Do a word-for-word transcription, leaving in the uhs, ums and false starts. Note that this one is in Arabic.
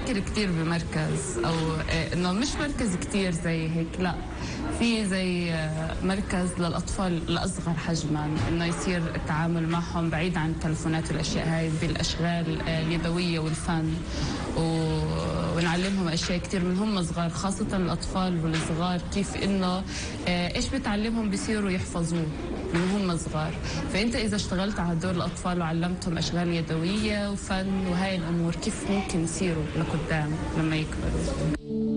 بفكر كتير بمركز او آه، انه مش مركز كتير زي هيك، لا، في زي آه، مركز للاطفال الاصغر حجما، انه يصير التعامل معهم بعيد عن التلفونات والاشياء هاي، بالاشغال آه، اليدويه والفن، و- ونعلمهم اشياء كتير من هم صغار، خاصه الاطفال والصغار، كيف انه آه، ايش بتعلمهم بيصيروا يحفظوه من هم صغار. فانت اذا اشتغلت على دور الاطفال وعلمتهم اشغال يدويه وفن وهاي الامور، كيف ممكن يصيروا لقدام لما يكبروا.